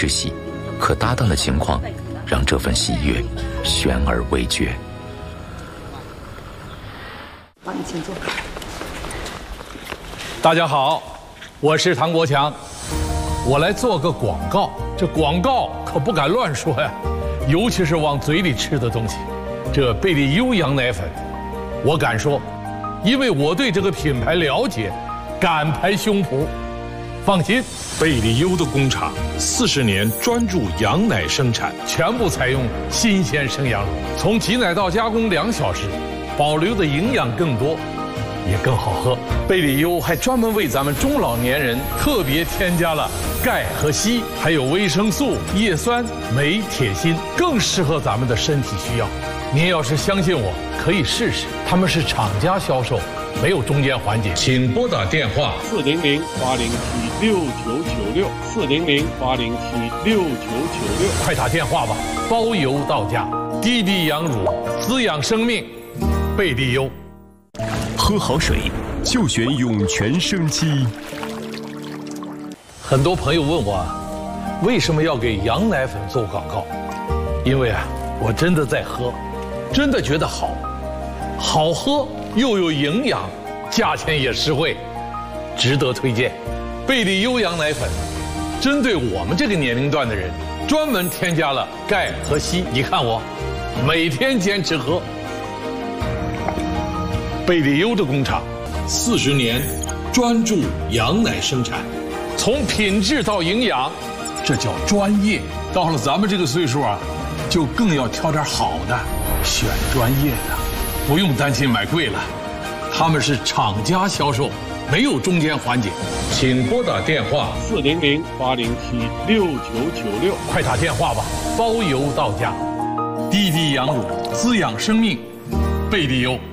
之喜，可搭档的情况让这份喜悦悬而未决。 帮你请坐。 大家好，我是唐国强，我来做个广告。这广告可不敢乱说呀，尤其是往嘴里吃的东西。这贝利优羊奶粉，我敢说，因为我对这个品牌了解，敢拍胸脯。放心， 贝利优的工厂40年专注羊奶生产， 全部采用新鲜生羊乳，从挤奶到加工2小时，保留的营养更多，也更好喝。贝利优还专门为咱们中老年人特别添加了钙和硒，还有维生素、叶酸、镁、铁、锌，更适合咱们的身体需要。您要是相信我，可以试试。他们是厂家销售，没有中间环节。 请拨打电话 400-807-6996，400-807-6996， 快打电话吧，包邮到家。滴滴羊乳，滋养生命，贝利优。 喝好水就选涌泉生机。 很多朋友问我，为什么要给羊奶粉做广告？因为我真的在喝，真的觉得好喝又有营养，价钱也实惠，值得推荐。贝利优羊奶粉针对我们这个年龄段的人，专门添加了钙和硒。你看我每天坚持喝。贝利优的工厂 40年专注羊奶生产， 从品质到营养，这叫专业。到了咱们这个岁数就更要挑点好的，选专业的，不用担心买贵了。他们是厂家销售，没有中间环节。 请拨打电话 400-807-6996， 快打电话吧，包邮到家。滴滴羊乳，滋养生命，贝利优。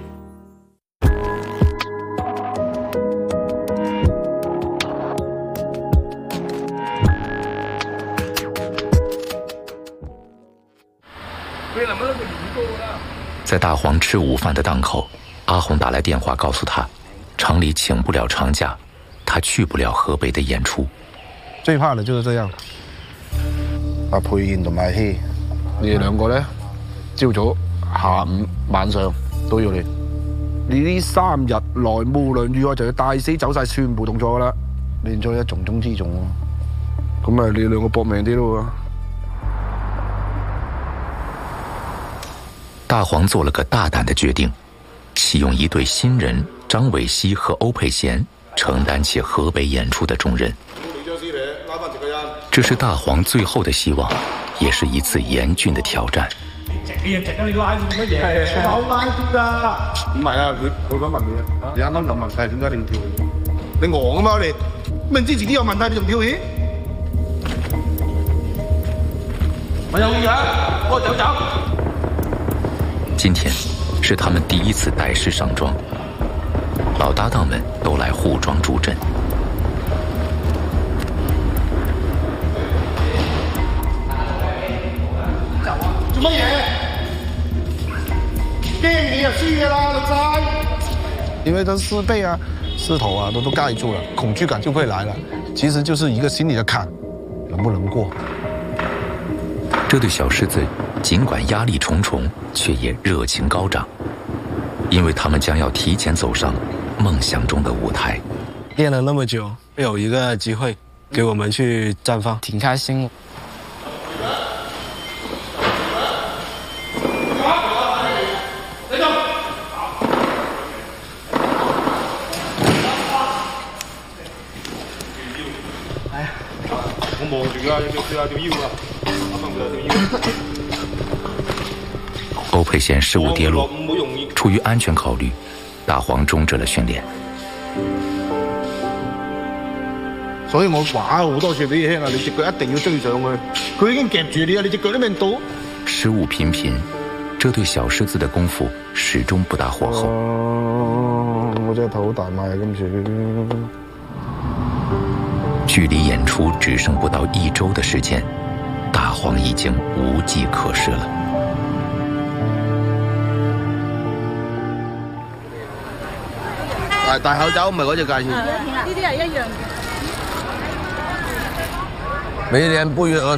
在大黄吃午饭的档口，阿红打来电话告诉他，厂里请不了长假，他去不了河北的演出。 最怕的就是这样。阿佩賢同埋希，你哋兩個咧，朝早、下午、晚上都要練。你呢3日內無論如何就要帶死走晒全部動作噶啦，練咗一重中之重咯。咁咪你兩個搏命啲咯。 大黄做了个大胆的决定，启用一对新人张伟熙和欧佩贤承担起河北演出的重任。这是大黄最后的希望，也是一次严峻的挑战。 你拉住乜嘢？我拉住㗎。 唔係佢想問你你啱啱有問題，點解你唔跳起？你戇啊嘛你，明知自己有問題你仲跳起？ 我有樣，我走。 今天是他们第一次带师上妆，老搭档们都来护妆助阵。 做乜嘢？驚你就輸㗎啦，老細！因為都濕背濕頭都蓋住了，恐懼感就會來了。其實就是一個心理的坎，能不能過？ 这对小獅子尽管压力重重，却也热情高涨，因为他们将要提前走上梦想中的舞台。 练了那么久，有一个机会给我们去绽放，挺开心。 我望住條腰欧佩贤失误跌落，出于安全考虑，大黃終止了訓練。 所以我話好多次俾你聽你隻腳一定要追上去，佢已經夾住你你隻腳都未到。 失誤頻頻，這對小獅子的功夫始終不大火候。 我真係頭好大賣今次。 距離演出只剩不到1周的時間，大黃已經無計可施了。 戴口罩唔係嗰隻介紹。 呢啲係一樣嘅。 每年不約而